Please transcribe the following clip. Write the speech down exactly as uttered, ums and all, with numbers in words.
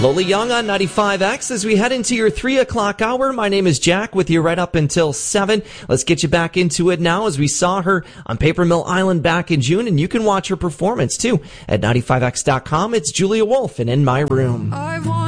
Lola Young on ninety-five X as we head into your three o'clock hour. My name is Jack with you right up until seven. Let's get you back into it now as we saw her on Paper Mill Island back in June, and you can watch her performance too at ninety-five X dot com. It's Julia Wolf and In My Room.